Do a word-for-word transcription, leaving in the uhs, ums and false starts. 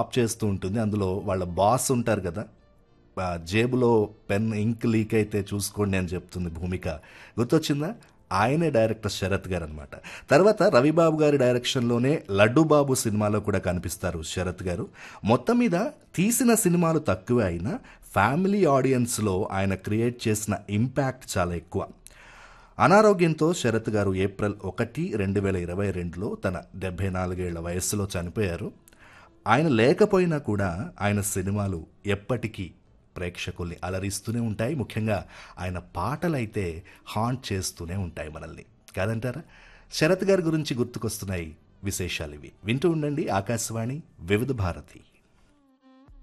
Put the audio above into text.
Job చేస్తూ ఉంటుంది. అందులో వాళ్ళ బాస్ ఉంటారు కదా! ఆ జేబులో పెన్ ఇంక్ లీక్ అయితే చూసుకోండి అని చెప్తుంది భూమిక. గుర్తొచ్చిందా? ఆయనే డైరెక్టర్ శరత్ గారనమాట. తర్వాత రవిబాబు గారి డైరెక్షన్‌లోనే 'లడ్డు బాబు' సినిమాలో కూడా కనిపిస్తారు శరత్ గారు. మొత్తం మీద తీసిన సినిమాలు తక్కువే అయినా ఫ్యామిలీ ఆడియన్స్‌లో ఆయన క్రియేట్ చేసిన ఇంపాక్ట్ చాలా ఎక్కువ. అనారోగ్యంతో శరత్ గారు ఏప్రిల్ ఒకటి, రెండు వేల ఇరవై రెండులో తన డెబ్బై నాలుగు ఏళ్ల వయస్సులో చనిపోయారు. ఆయన లేకపోయినా కూడా ఆయన సినిమాలు ఎప్పటికీ ప్రేక్షకుల్ని అలరిస్తూనే ఉంటాయి. ముఖ్యంగా ఆయన పాటలైతే హాంట్ చేస్తూనే ఉంటాయి మనల్ని. కాదంటారా? శరత్ గారి గురించి గుర్తుకొస్తున్నాయి విశేషాలివి. వింటూ ఉండండి ఆకాశవాణి వివిధ భారతి.